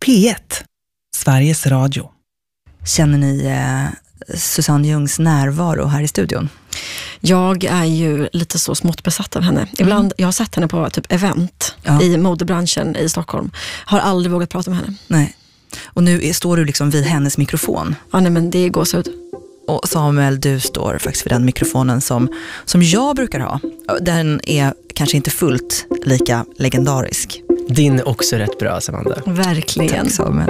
P1, Sveriges Radio. Känner ni Susanne Ljungs närvaro här i studion? Jag är ju lite så smått besatt av henne. Ibland, jag har sett henne på typ event i modebranschen i Stockholm. Har aldrig vågat prata med henne. Nej. Och nu står du liksom vid hennes mikrofon. Ja, nej, men det är gåshud. Och Samuel, du står faktiskt vid den mikrofonen som jag brukar ha. Den är kanske inte fullt lika legendarisk. Din är också rätt bra, Samanda. Verkligen. Tack, Samuel.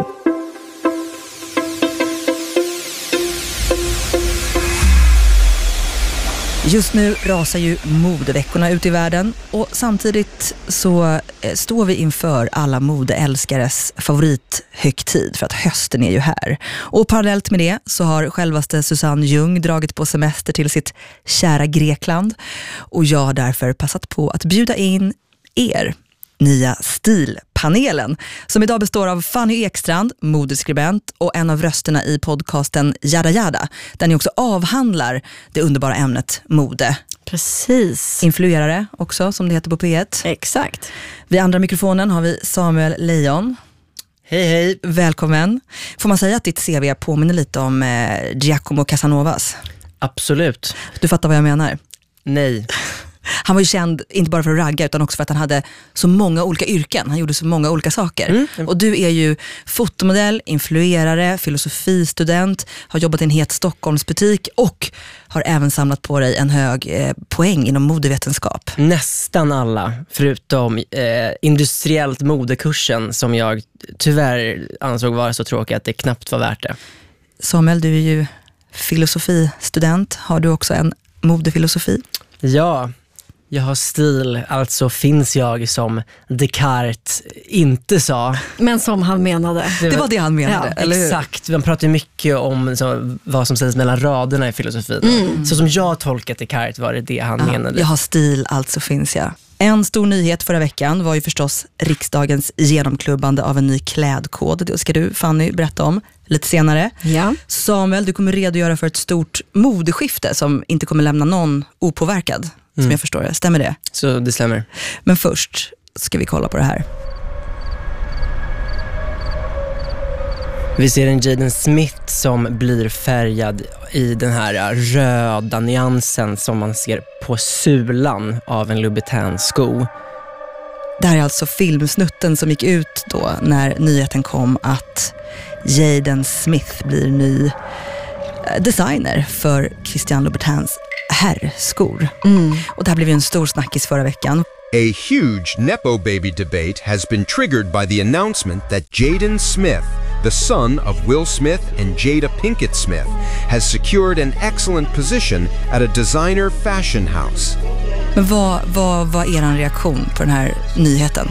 Just nu rasar ju modeveckorna ut i världen och samtidigt så står vi inför alla modeälskares favorithögtid för att hösten är ju här. Och parallellt med det så har självaste Susanne Ljung dragit på semester till sitt kära Grekland och jag har därför passat på att bjuda in er, nya Stilpanelen, som idag består av Fanny Ekstrand, modeskribent och en av rösterna i podcasten Jada Jada, där ni också avhandlar det underbara ämnet mode. Precis. Influerare också, som det heter på P1. Exakt. Vid andra mikrofonen har vi Samuel Lejon. Hej, hej. Välkommen. Får man säga att ditt CV påminner lite om Giacomo Casanovas? Absolut. Du fattar vad jag menar? Nej. Han var ju känd inte bara för att ragga utan också för att han hade så många olika yrken. Han gjorde så många olika saker. Och du är ju fotomodell, influerare, filosofistudent, har jobbat i en het Stockholmsbutik och har även samlat på dig en hög poäng inom modevetenskap. Nästan alla, förutom industriellt modekursen som jag tyvärr ansåg vara så tråkig att det knappt var värt det. Samuel, du är ju filosofistudent. Har du också en modefilosofi? Ja, jag har stil, alltså finns jag som Descartes inte sa. Men som han menade. Det var det han menade, eller hur? Exakt, man pratar ju mycket om vad som sägs mellan raderna i filosofin. Så som jag tolkat Descartes var det han menade. Jag har stil, alltså finns jag. En stor nyhet förra veckan var ju förstås riksdagens genomklubbande av en ny klädkod. Det ska du, Fanny, berätta om lite senare. Ja. Samuel, du kommer redogöra för ett stort modeskifte som inte kommer lämna någon opåverkad, som jag förstår det. Stämmer det? Så det stämmer. Men först ska vi kolla på det här. Vi ser en Jaden Smith som blir färgad i den här röda nyansen som man ser på sulan av en Louboutin-sko. Det här är alltså filmsnutten som gick ut då när nyheten kom att Jaden Smith blir ny designer för Christian Louboutins herrskor. Och det här blev ju en stor snackis förra veckan. A huge Nepo baby debate has been triggered by the announcement that Jaden Smith, the son of Will Smith and Jada Pinkett Smith, has secured an excellent position at a designer fashion house. Men vad var er reaktion på den här nyheten?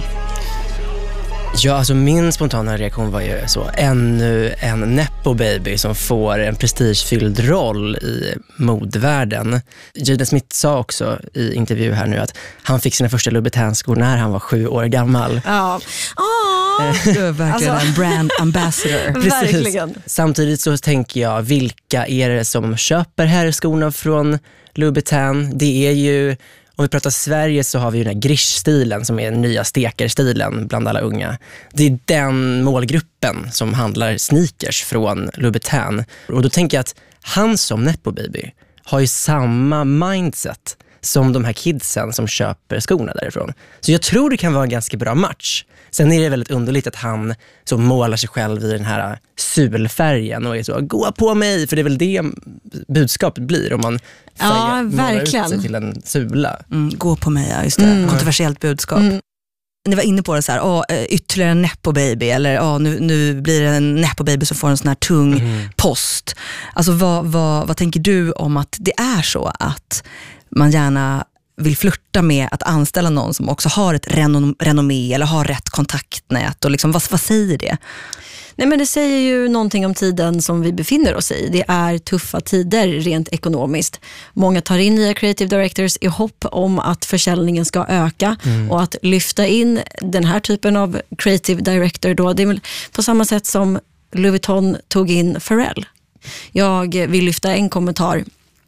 Ja, alltså min spontana reaktion var ju så, ännu en Nepo baby som får en prestigefylld roll i modvärlden. Jaden Smith sa också i intervju här nu att han fick sina första Louboutin-skor när han var 7 år gammal. Ja. Du är verkligen en brand ambassador. Verkligen. Samtidigt så tänker jag, vilka är det som köper herrskorna från Louboutin? Det är ju, om vi pratar Sverige så har vi ju den här Grish-stilen som är den nya stekarstilen bland alla unga. Det är den målgruppen som handlar sneakers från Louboutin. Och då tänker jag att han som Nepo baby har ju samma mindset som de här kidsen som köper skorna därifrån. Så jag tror det kan vara en ganska bra match. Sen är det väldigt underligt att han så målar sig själv i den här sulfärgen och är så, gå på mig, för det är väl det budskapet blir om man målar ut sig till en sula. Gå på mig, ja, just det. Kontroversiellt budskap. Ni var inne på det så här, ytterligare en Nepo baby, eller nu blir det en Nepo baby som får en sån här tung post. Alltså vad tänker du om att det är så att man gärna vill flirta med att anställa någon som också har ett renommé eller har rätt kontaktnät, och liksom, vad säger det? Nej, men det säger ju någonting om tiden som vi befinner oss i. Det är tuffa tider rent ekonomiskt. Många tar in nya creative directors i hopp om att försäljningen ska öka, och att lyfta in den här typen av creative director då, det är väl på samma sätt som Louis Vuitton tog in Pharrell. Jag vill lyfta en kommentar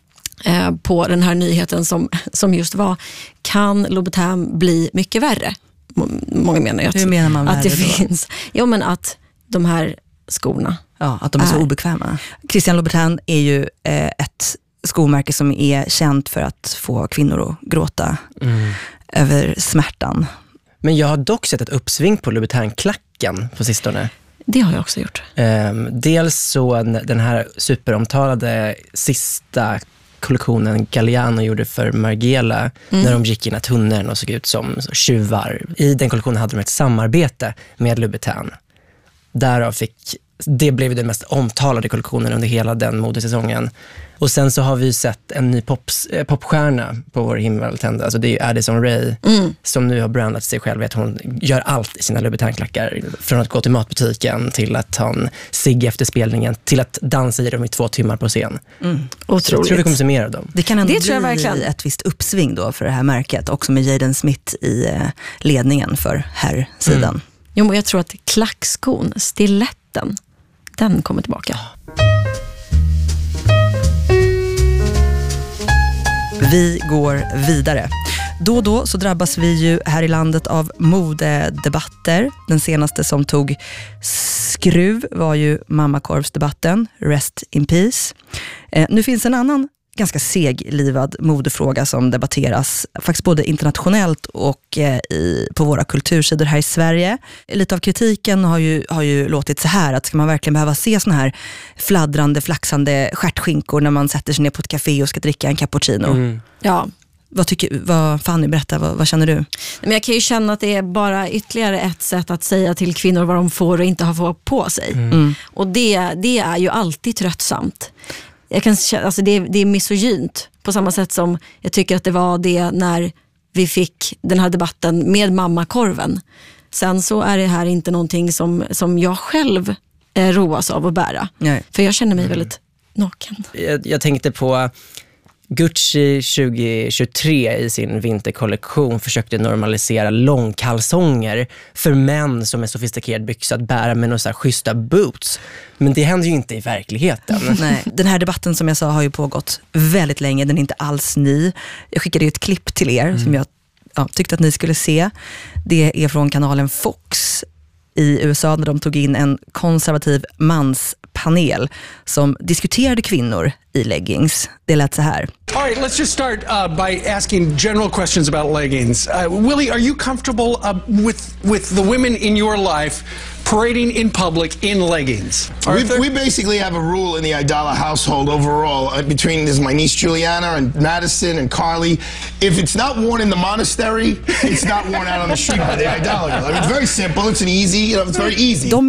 på den här nyheten som just var, kan Louboutin bli mycket värre? Många menar ju att, hur menar man att det värre då? finns, ja, men att de här skorna. Ja, att de är så obekväma. Christian Louboutin är ju ett skomärke som är känt för att få kvinnor att gråta över smärtan. Men jag har dock sett ett uppsving på Louboutin-klacken på sistone. Det har jag också gjort. Dels så den här superomtalade sista kollektionen Galliano gjorde för Margiela när de gick in i tunneln och såg ut som tjuvar. I den kollektionen hade de ett samarbete med Louboutin. Därav det blev den mest omtalade kollektionen under hela den modesäsongen. Och sen så har vi sett en ny popstjärna på vår himmel tända. Alltså det är Addison Rae som nu har brandat sig själv. Att hon gör allt i sina Louboutin-klackar. Från att gå till matbutiken till att ta en cigg efter spelningen till att dansa i dem i 2 timmar på scen. Otroligt. Jag tror vi kommer se mer av dem. Det kan ändå Det tror jag bli verkligen. ett visst uppsving då för det här märket. Också med Jaden Smith i ledningen för herrsidan. Jo, men jag tror att klackskon, stiletten, den kommer tillbaka. Vi går vidare. Då och då så drabbas vi ju här i landet av modedebatter. Den senaste som tog skruv var ju mammakorvsdebatten, Rest in Peace. Nu finns en annan ganska seglivad modefråga som debatteras faktiskt både internationellt och på våra kultursidor här i Sverige. Lite av kritiken har ju låtit så här att ska man verkligen behöva se såna här fladdrande, flaxande stjärtskinkor när man sätter sig ner på ett café och ska dricka en cappuccino. Ja. Fanny, berätta, vad känner du? Men jag kan ju känna att det är bara ytterligare ett sätt att säga till kvinnor vad de får och inte har på sig. Och det är ju alltid tröttsamt. Jag kan känna, alltså det är misogynt på samma sätt som jag tycker att det var det när vi fick den här debatten med mammakorven. Sen så är det här inte någonting som jag själv roas av att bära. Nej. För jag känner mig väldigt naken. Jag tänkte på Gucci 2023 i sin vinterkollektion försökte normalisera långkalsonger för män som är sofistikerad byxa att bära med några så här schyssta boots. Men det händer ju inte i verkligheten. Nej, den här debatten som jag sa har ju pågått väldigt länge. Den är inte alls ny. Jag skickade ju ett klipp till er som jag tyckte att ni skulle se. Det är från kanalen Fox i USA när de tog in en konservativ manspanel som diskuterade kvinnor i leggings. Det lät så här. All right, let's just start by asking general questions about leggings. Willie, are you comfortable with the women in your life parading in public in leggings? We basically have a rule in the Idala household overall between my niece Juliana and Madison and Carly. If it's not worn in the monastery, it's not worn out on the street by the Idala girl. I mean, it's very simple. It's an easy, it's very easy.